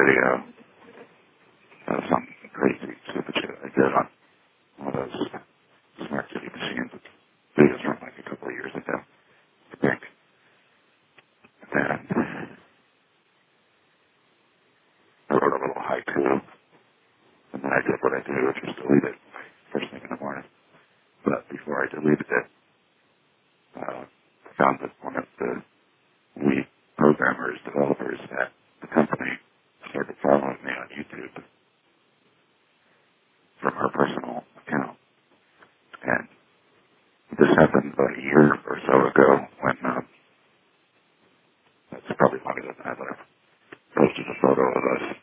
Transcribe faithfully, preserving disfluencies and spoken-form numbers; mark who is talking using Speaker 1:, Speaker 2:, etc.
Speaker 1: video of some crazy stupid shit I did on one of those Smart City machines. Videos from like a couple of years ago, I think. And I wrote a little haiku, and then I did what I do, which is delete it first thing in the morning. But before I deleted it, uh, I found that one of the we programmers, developers at the company started following me on YouTube from her personal account. And this happened about a year or so ago when, um, that's probably longer than that, but I posted a photo of us